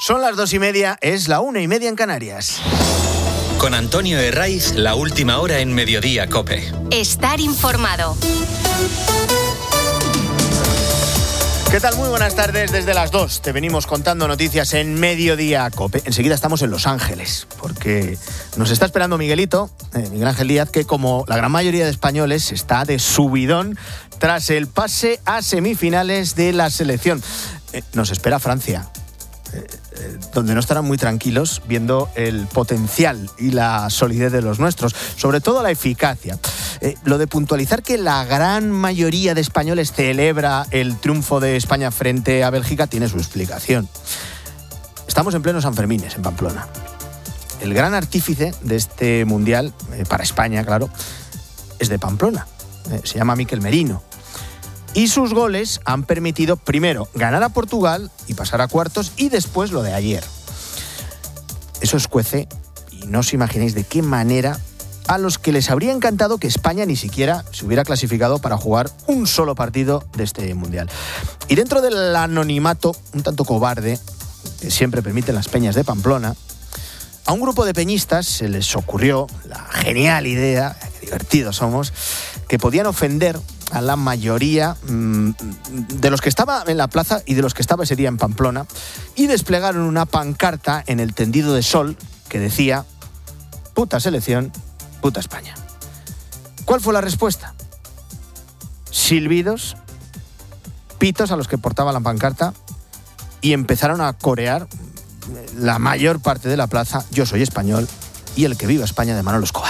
Son las 2:30, es la 1:30 en Canarias. Con Antonio Herraiz, la última hora en Mediodía COPE. Estar informado. ¿Qué tal? Muy buenas tardes. Desde las 2 te venimos contando noticias en Mediodía COPE. Enseguida estamos en Los Ángeles, porque nos está esperando Miguelito, Miguel Ángel Díaz, que como la gran mayoría de españoles está de subidón tras el pase a semifinales de la selección. Nos espera Francia, donde no estarán muy tranquilos viendo el potencial y la solidez de los nuestros, sobre todo la eficacia. Lo de puntualizar que la gran mayoría de españoles celebra el triunfo de España frente a Bélgica tiene su explicación. Estamos en pleno Sanfermines, en Pamplona. El gran artífice de este mundial, para España, claro, es de Pamplona. Se llama Mikel Merino. Y sus goles han permitido, primero, ganar a Portugal y pasar a cuartos, y después lo de ayer. Eso escuece, y no os imagináis de qué manera, a los que les habría encantado que España ni siquiera se hubiera clasificado para jugar un solo partido de este Mundial. Y dentro del anonimato, un tanto cobarde, que siempre permiten las peñas de Pamplona, a un grupo de peñistas se les ocurrió la genial idea, qué divertidos somos, que podían ofender a la mayoría de los que estaba en la plaza y de los que estaba ese día en Pamplona, y desplegaron una pancarta en el tendido de sol que decía: puta selección, puta España. ¿Cuál fue la respuesta? Silbidos, pitos a los que portaban la pancarta, y empezaron a corear la mayor parte de la plaza: yo soy español y el que viva España, de Manolo Escobar.